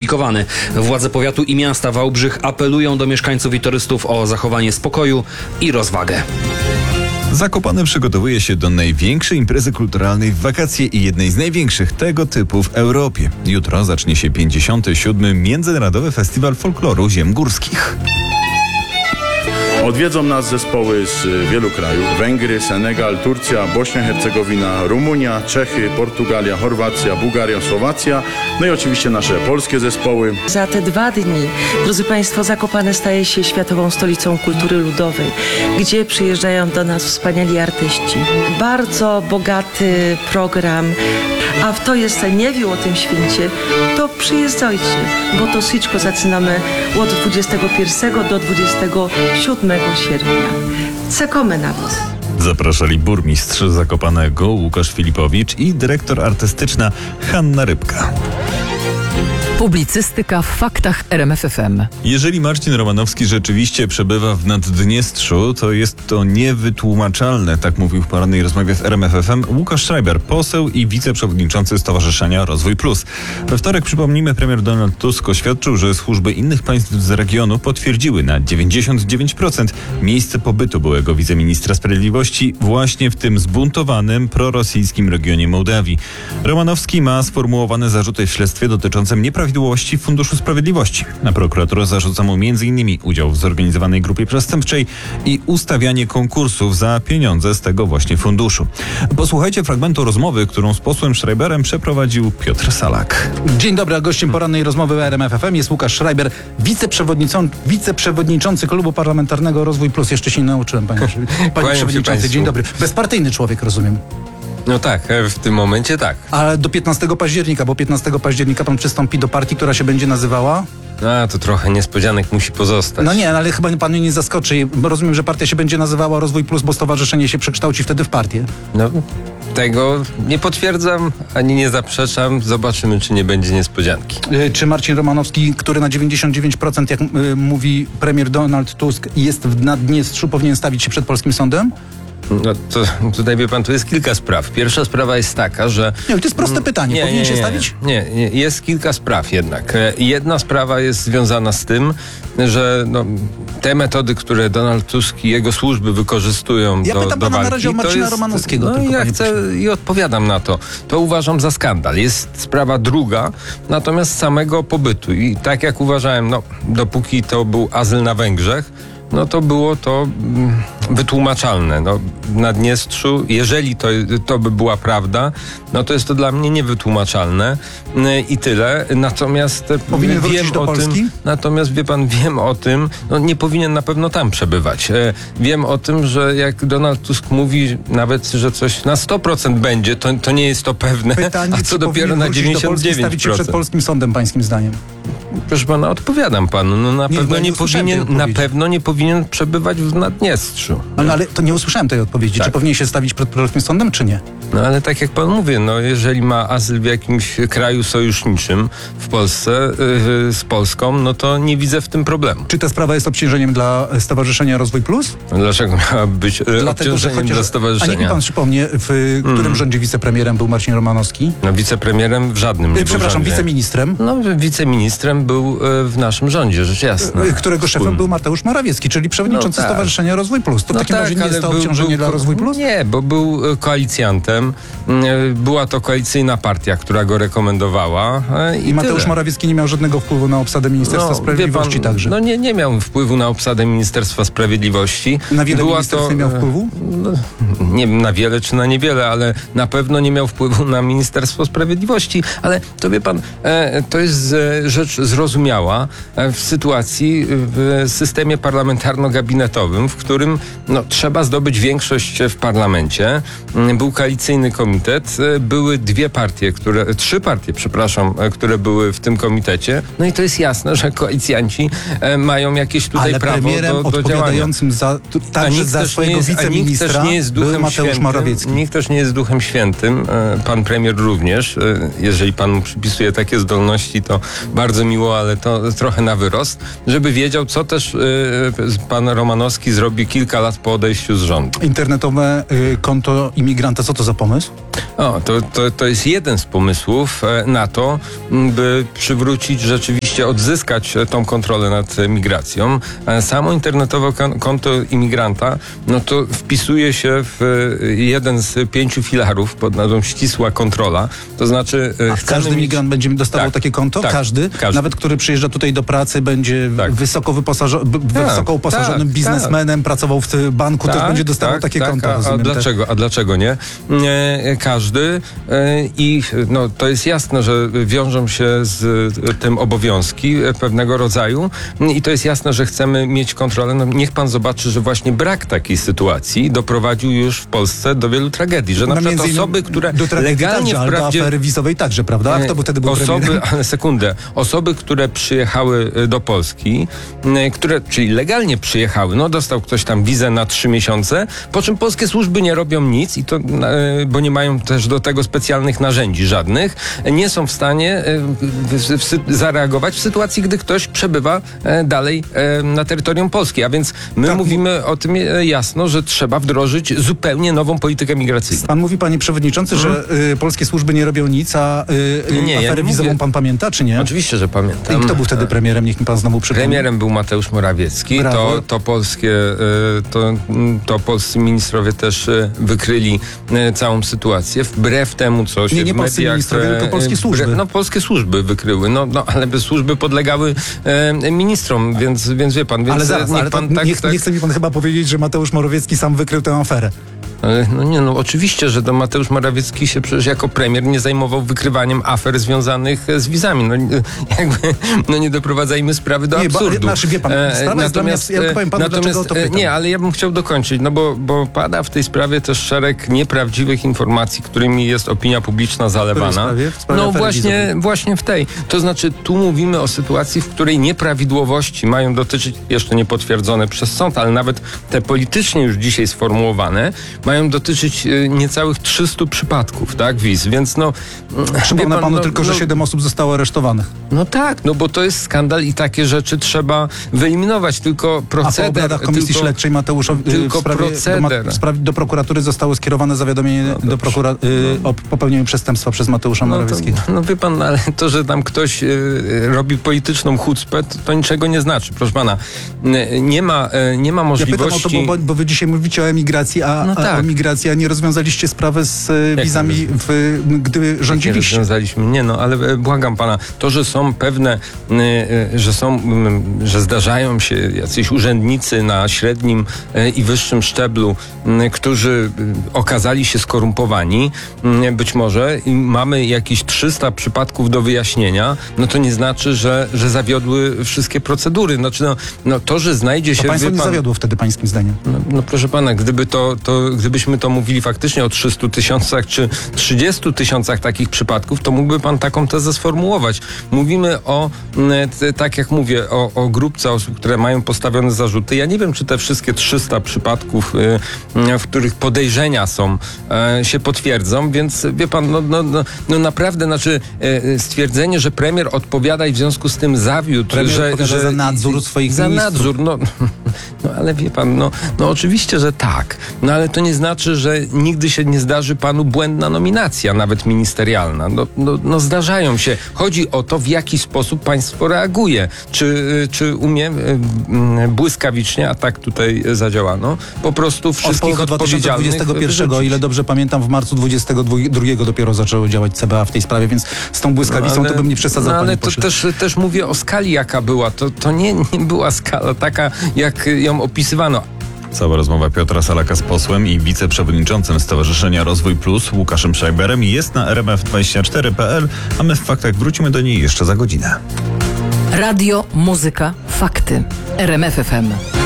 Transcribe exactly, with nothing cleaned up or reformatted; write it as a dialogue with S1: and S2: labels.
S1: skomplikowany. Władze powiatu i miasta Wałbrzych apelują do mieszkańców i turystów o zachowanie spokoju i rozwagę.
S2: Zakopane przygotowuje się do największej imprezy kulturalnej w wakacje i jednej z największych tego typu w Europie. Jutro zacznie się pięćdziesiąty siódmy Międzynarodowy Festiwal Folkloru Ziem Górskich.
S3: Odwiedzą nas zespoły z wielu krajów: Węgry, Senegal, Turcja, Bośnia, Hercegowina, Rumunia, Czechy, Portugalia, Chorwacja, Bułgaria, Słowacja, no i oczywiście nasze polskie zespoły.
S4: Za te dwa dni, drodzy Państwo, Zakopane staje się światową stolicą kultury ludowej, gdzie przyjeżdżają do nas wspaniali artyści. Bardzo bogaty program, a w to jest nie wił o tym święcie, to przyjeżdżajcie, bo to wszystko zaczynamy od dwudziestego pierwszego do dwudziestego siódmego sierpnia. Czekamy na Was.
S2: Zapraszali burmistrz Zakopanego Łukasz Filipowicz i dyrektor artystyczna Hanna Rybka.
S5: Publicystyka w faktach R M F F M.
S2: Jeżeli Marcin Romanowski rzeczywiście przebywa w Naddniestrzu, to jest to niewytłumaczalne, tak mówił w porannej rozmowie w R M F F M Łukasz Schreiber, poseł i wiceprzewodniczący Stowarzyszenia Rozwój Plus. We wtorek, przypomnijmy, premier Donald Tusk oświadczył, że służby innych państw z regionu potwierdziły na dziewięćdziesiąt dziewięć procent miejsce pobytu byłego wiceministra sprawiedliwości właśnie w tym zbuntowanym, prorosyjskim regionie Mołdawii. Romanowski ma sformułowane zarzuty w śledztwie dotyczącym nieprawidłowości w Funduszu Sprawiedliwości. Na prokuraturę zarzuca mu między innymi udział w zorganizowanej grupie przestępczej i ustawianie konkursów za pieniądze z tego właśnie funduszu. Posłuchajcie fragmentu rozmowy, którą z posłem Schreiberem przeprowadził Piotr Salak.
S6: Dzień dobry, a gościem porannej rozmowy w R M F F M jest Łukasz Schreiber, wiceprzewodniczący, wiceprzewodniczący Klubu Parlamentarnego Rozwój Plus. Jeszcze się nie nauczyłem, panie, panie przewodniczący. Dzień dobry. Bezpartyjny człowiek, rozumiem.
S7: No tak, w tym momencie tak.
S6: Ale do piętnastego października, bo piętnastego października pan przystąpi do partii, która się będzie nazywała?
S7: No to trochę niespodzianek musi pozostać.
S6: No nie, ale chyba panu nie zaskoczy. Rozumiem, że partia się będzie nazywała Rozwój Plus, bo stowarzyszenie się przekształci wtedy w partię.
S7: No tego nie potwierdzam, ani nie zaprzeczam. Zobaczymy, czy nie będzie niespodzianki.
S6: Yy, czy Marcin Romanowski, który na dziewięćdziesiąt dziewięć procent, jak yy, mówi premier Donald Tusk, jest w Naddniestrzu, powinien stawić się przed polskim sądem?
S7: No to tutaj wie pan, tu jest kilka spraw. Pierwsza sprawa jest taka, że...
S6: Nie, to jest proste pytanie.
S7: Nie,
S6: Powinien
S7: nie,
S6: się
S7: nie,
S6: stawić?
S7: Nie, nie, jest kilka spraw jednak. Jedna sprawa jest związana z tym, że no, te metody, które Donald Tusk i jego służby wykorzystują
S6: ja
S7: do,
S6: pytam
S7: do
S6: pana
S7: walki,
S6: na razie o Marcina
S7: jest,
S6: Romanowskiego.
S7: No
S6: tylko,
S7: ja chcę proszę. i odpowiadam na to. To uważam za skandal. Jest sprawa druga, natomiast samego pobytu. I tak jak uważałem, no dopóki to był azyl na Węgrzech, no to było to mm, wytłumaczalne. No, w Naddniestrzu, jeżeli to, to by była prawda, no to jest to dla mnie niewytłumaczalne yy, i tyle. Natomiast
S6: powinien
S7: wiem
S6: do
S7: o
S6: Polski?
S7: tym, natomiast wie pan, wiem o tym, no nie powinien na pewno tam przebywać. Yy, wiem o tym, że jak Donald Tusk mówi nawet, że coś na sto procent będzie, to, to nie jest to pewne,
S6: Pytanie,
S7: a co dopiero na dziewięćdziesiąt dziewięć procent.
S6: Stawić się przed polskim sądem, pańskim zdaniem?
S7: Proszę pana, odpowiadam panu. No na
S6: nie,
S7: pewno nie,
S6: nie
S7: powinien, na pewno nie powinien przebywać w Naddniestrzu.
S6: No, no ale to nie usłyszałem tej odpowiedzi.
S7: Tak.
S6: Czy powinien się stawić przed polskim sądem, czy nie?
S7: No ale tak jak pan mówi, no jeżeli ma azyl w jakimś kraju sojuszniczym w Polsce yy, z Polską, no to nie widzę w tym problemu.
S6: Czy ta sprawa jest obciążeniem dla Stowarzyszenia Rozwój Plus?
S7: No dlaczego miałaby być yy, obciążeniem
S6: chociaż,
S7: dla stowarzyszenia?
S6: A niech mi pan przypomnie, w którym hmm. rządzie wicepremierem był Marcin Romanowski?
S7: No wicepremierem w żadnym nie
S6: Przepraszam,
S7: był rządzie.
S6: wiceministrem?
S7: No wiceministrem był yy, w naszym rządzie, rzecz jasna.
S6: Którego szefem
S7: Wspólny.
S6: był Mateusz Morawiecki, czyli przewodniczący
S7: no tak.
S6: Stowarzyszenia Rozwój Plus. To w
S7: no
S6: takim
S7: tak,
S6: razie nie jest to
S7: był,
S6: obciążenie
S7: był,
S6: dla Rozwój Plus?
S7: Nie, bo był koalicjantem. Była to koalicyjna partia, która go rekomendowała. I,
S6: I Mateusz
S7: tyle.
S6: Morawiecki nie miał żadnego wpływu na obsadę Ministerstwa
S7: no,
S6: Sprawiedliwości
S7: wie pan,
S6: także.
S7: No nie, nie miał wpływu na obsadę Ministerstwa Sprawiedliwości.
S6: Na wiele
S7: Była
S6: ministerstw
S7: to,
S6: nie miał wpływu?
S7: No, nie wiem na wiele czy na niewiele, ale na pewno nie miał wpływu na Ministerstwo Sprawiedliwości. Ale to wie pan, e, to jest e, rzecz zrozumiała e, w sytuacji, w systemie parlamentarno-gabinetowym, w którym no, trzeba zdobyć większość w parlamencie. Był koalicyjny komitet, były dwie partie, które, trzy partie, przepraszam, które były w tym komitecie. No i to jest jasne, że koalicjanci e, mają jakieś tutaj
S6: ale
S7: prawo do, do działania.
S6: odpowiadającym za, także za swojego
S7: jest,
S6: wiceministra
S7: nikt też nie jest duchem
S6: był Mateusz
S7: świętym,
S6: Morawiecki.
S7: Nikt też nie jest duchem świętym. E, pan premier również. E, jeżeli pan mu przypisuje takie zdolności, to bardzo miło, ale to trochę na wyrost, żeby wiedział, co też e, pan Romanowski zrobi kilka lat po odejściu z rządu.
S6: Internetowe y, konto imigranta, co to za pomysł?
S7: O, to, to, to jest jeden z pomysłów e, na to, m, by przywrócić, rzeczywiście odzyskać e, tą kontrolę nad e, migracją. E, Samo internetowe kon- konto imigranta, no to wpisuje się w e, jeden z pięciu filarów pod nazwą ścisła kontrola. To znaczy e,
S6: A
S7: chcemy
S6: każdy
S7: mieć-
S6: migrant będzie dostawał
S7: Tak,
S6: takie konto?
S7: tak,
S6: każdy?
S7: każdy.
S6: Nawet który przyjeżdża tutaj do pracy, będzie
S7: Tak.
S6: wysoko, wyposażo- b-
S7: Tak,
S6: wysoko uposażonym
S7: tak,
S6: biznesmenem, pracował w y, banku, też będzie dostawał
S7: tak,
S6: takie
S7: tak.
S6: konto.
S7: A, a
S6: rozumiem, tak?
S7: dlaczego? A dlaczego nie? E, każdy e, i no, to jest jasne, że wiążą się z e, tym obowiązki e, pewnego rodzaju i to jest jasne, że chcemy mieć kontrolę. No, niech pan zobaczy, że właśnie brak takiej sytuacji doprowadził już w Polsce do wielu tragedii, że na
S6: No,
S7: przykład
S6: między innymi
S7: osoby, które
S6: do tragedii
S7: legalnie
S6: także, ale do
S7: wprawdzie...
S6: afery wizowej także, prawda? A kto był wtedy był
S7: Osoby,
S6: premierem?
S7: ale sekundę. Osoby, które przyjechały y, do Polski, y, które, czyli legalnie przyjechały, no dostał ktoś tam wizę na trzy miesiące, po czym polskie służby nie robią nic, i to, y, bo nie mają też do tego specjalnych narzędzi żadnych, nie są w stanie y, w, w, w, zareagować w sytuacji, gdy ktoś przebywa y, dalej y, na terytorium Polski. A więc my
S6: Tak.
S7: mówimy o tym y, jasno, że trzeba wdrożyć zupełnie nową politykę migracyjną.
S6: Pan mówi, panie przewodniczący, że y, polskie służby nie robią nic, a y,
S7: Nie, nie, ja
S6: aferę
S7: nie
S6: wizową
S7: mówię.
S6: pan pamięta, czy nie?
S7: Oczywiście, że pamiętam.
S6: I kto był wtedy premierem? Niech mi pan znowu przypomni.
S7: Premierem był Mateusz Morawiecki.
S6: Brawo.
S7: To, to polskie, y, to, to polscy ministrowie też y, wykryli y, całą sytuację. Wbrew temu, co się
S6: Nie, nie
S7: w
S6: polscy
S7: mediach...
S6: ministrowie,
S7: e,
S6: tylko polskie
S7: wbrew-
S6: służby.
S7: No, polskie służby wykryły. No, no ale by służby podlegały e, ministrom, więc, więc wie pan, więc
S6: Ale zaraz,
S7: niech
S6: ale
S7: pan
S6: to
S7: tak...
S6: nie,
S7: tak
S6: nie chce mi pan chyba powiedzieć, że Mateusz Morawiecki sam wykrył tę aferę.
S7: Ale No nie, no oczywiście, że to Mateusz Morawiecki się przecież jako premier nie zajmował wykrywaniem afer związanych z wizami. No nie- jakby, no nie doprowadzajmy sprawy do
S6: Nie, bo-
S7: absurdu.
S6: znaczy, wie pan,
S7: E,
S6: sprawa jest dla mnie- ja tylko powiem panu, dlaczego o to
S7: e,
S6: pytam.
S7: Nie, ale ja bym chciał dokończyć, no bo, bo pada w tej sprawie też szereg nieprawdziwych informacji, którymi jest opinia publiczna zalewana.
S6: sprawie? W sprawie
S7: No
S6: afery
S7: właśnie,
S6: wizowej.
S7: właśnie w tej. To znaczy tu mówimy o sytuacji, w której nieprawidłowości mają dotyczyć, jeszcze nie potwierdzone przez sąd, ale nawet te politycznie już dzisiaj sformułowane, mają dotyczyć e, niecałych trzystu przypadków, tak, wiz, więc no... wie
S6: Przypomnę
S7: pan,
S6: panu
S7: no,
S6: tylko, że
S7: no,
S6: siedem osób zostało aresztowanych.
S7: No tak, no bo to jest skandal i takie rzeczy trzeba wyeliminować, tylko
S6: A po
S7: proceder...
S6: obradach Komisji
S7: tylko,
S6: Śledczej Mateuszowi y,
S7: tylko
S6: w sprawie, do, ma-
S7: proceder.
S6: w sprawie do prokuratury zostało skierowane zawiadomienie do prokura- y, o popełnieniu przestępstwa przez Mateusza
S7: No, to,
S6: Morawieckiego.
S7: no wie pan, ale to, że tam ktoś y, robi polityczną chucpę, to, to niczego nie znaczy. Proszę pana, y, nie ma, y, nie ma
S6: Ja pytam
S7: możliwości...
S6: o to, bo, bo, bo wy dzisiaj mówicie o emigracji, a,
S7: No
S6: a
S7: tak.
S6: o migracji, a nie rozwiązaliście sprawy z y,
S7: Jak
S6: wizami,
S7: nie
S6: w, gdy
S7: Nie
S6: rządziliście.
S7: rozwiązaliśmy. Nie no, ale e, błagam pana, to, że są pewne, y, y, że są, y, że zdarzają się jacyś urzędnicy na średnim y, i wyższym szczeblu, y, którzy y, okazali się skorumpowani, y, być może i mamy jakieś trzysta przypadków do wyjaśnienia, no to nie znaczy, że, że zawiodły wszystkie procedury. Znaczy, no, no to, że znajdzie
S6: To
S7: się...
S6: państwo
S7: wie
S6: nie
S7: pan,
S6: zawiodło wtedy pańskim zdaniem.
S7: no, no proszę pana, gdyby to, to, gdybyśmy to mówili faktycznie o trzystu tysiącach czy trzydziestu tysiącach takich przypadków, to mógłby pan taką tezę sformułować. Mówimy o, m, t, tak jak mówię, o, o grupce osób, które mają postawione zarzuty. Ja nie wiem, czy te wszystkie trzysta przypadków, y, y, w których podejrzenia są, y, się potwierdzą, więc wie pan, no, no, no, no naprawdę, znaczy y, stwierdzenie, że premier odpowiada i w związku z tym zawiódł,
S6: Premier
S7: że,
S6: odpowiada
S7: że
S6: za nadzór swoich
S7: za
S6: ministrów.
S7: nadzór, no, no ale wie pan, no, no oczywiście, że tak. No ale to nie znaczy, że nigdy się nie zdarzy panu błędna nominacja, nawet ministerialna. No, no, no zdarzają się. Chodzi o to, w jaki sposób państwo reaguje. Czy, czy umie y, y, błyskawicznie, a tak tutaj zadziałano, po prostu
S6: Od
S7: wszystkich
S6: połowy dwa tysiące
S7: odpowiedzialnych
S6: dwudziestego pierwszego, o
S7: wyrzucić.
S6: ile dobrze pamiętam, w marcu dwudziestego drugiego dopiero zaczęło działać C B A w tej sprawie, więc z tą błyskawicą to bym nie przesadzał,
S7: no, ale
S6: panie
S7: to
S6: pośle.
S7: też, też mówię o skali, jaka była. To, to nie, nie była skala taka, jak ją opisywano.
S2: Cała rozmowa Piotra Salaka z posłem i wiceprzewodniczącym Stowarzyszenia Rozwój Plus Łukaszem Schreiberem jest na r m f dwadzieścia cztery kropka p l, a my w faktach wrócimy do niej jeszcze za godzinę.
S5: Radio, muzyka, fakty. R M F F M.